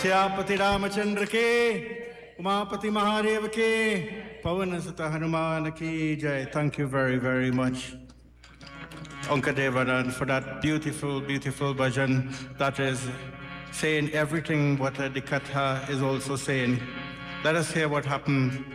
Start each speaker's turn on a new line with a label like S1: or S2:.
S1: श्यापति रामचंद्र के, उमापति महादेव के, Pavan Sutta Hanuman ki jai. Thank you very, very much, Uncle Devadan, for that beautiful, beautiful bhajan that is saying everything what the Katha is also saying. Let us hear what happened